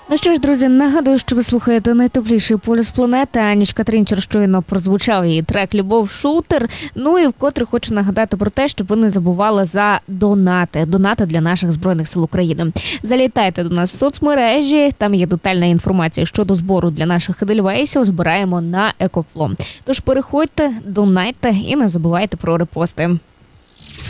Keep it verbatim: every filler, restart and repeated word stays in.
Ну що ж, друзі, нагадую, що ви слухаєте найтепліший полюс планети. Анічка Трінчер щойно прозвучав її трек «Любов шутер». Ну і вкотре хочу нагадати про те, щоб ви не забували за донати. Донати для наших Збройних сил України. Залітайте до нас в соцмережі, там є детальна інформація щодо збору для наших едельвейсів. Збираємо на Екофло. Тож переходьте, донайте і не забувайте про репости.